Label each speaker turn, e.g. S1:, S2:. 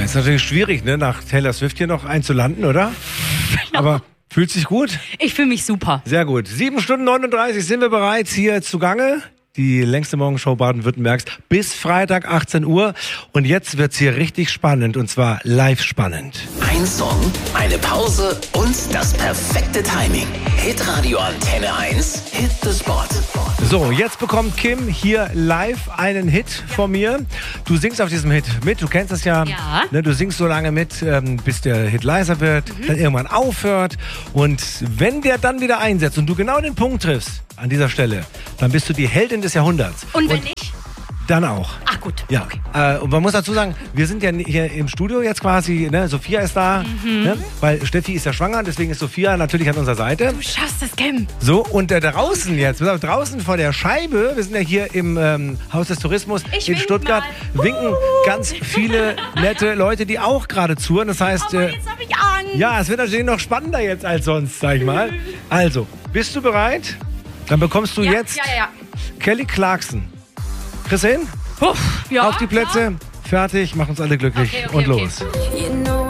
S1: ist natürlich schwierig, ne, nach Taylor Swift hier noch einzulanden, oder? Aber fühlt sich gut?
S2: Ich fühle mich super.
S1: Sehr gut. 7 Stunden 39 sind wir bereits hier zugange. Die längste Morgenshow Baden-Württembergs bis Freitag 18 Uhr. Und jetzt wird's hier richtig spannend, und zwar live spannend.
S3: Ein Song, eine Pause und das perfekte Timing. Hitradio Antenne 1, Hit the Spot.
S1: So, jetzt bekommt Kim hier live einen Hit von mir. Du singst auf diesem Hit mit, du kennst es ja.
S2: Ja.
S1: Ne, du singst so lange mit, bis der Hit leiser wird, dann irgendwann aufhört. Und wenn der dann wieder einsetzt und du genau den Punkt triffst an dieser Stelle, dann bist du die Heldin des Jahrhunderts.
S2: Und wenn nicht?
S1: Dann auch.
S2: Ach gut.
S1: Ja,
S2: Okay.
S1: und man muss dazu sagen, wir sind ja hier im Studio jetzt quasi, ne? Sophia ist da, ne? Weil Steffi ist ja schwanger, deswegen ist Sophia natürlich an unserer Seite.
S2: Du schaffst das, Kim.
S1: So, und draußen jetzt, draußen vor der Scheibe, wir sind ja hier im Haus des Tourismus
S2: Ich
S1: in
S2: wink
S1: Stuttgart,
S2: mal.
S1: winken ganz viele nette Leute, die auch gerade zuhören. Das heißt,
S2: Aber jetzt habe ich Angst.
S1: ja, es wird natürlich noch spannender jetzt als sonst, sag ich mal. Also, bist du bereit? Dann bekommst du jetzt
S2: Ja.
S1: Kelly Clarkson. Kriegst du hin?
S2: Ja,
S1: Auf die Plätze, fertig, mach uns alle glücklich
S2: Okay,
S1: und
S2: okay.
S1: los.
S4: You know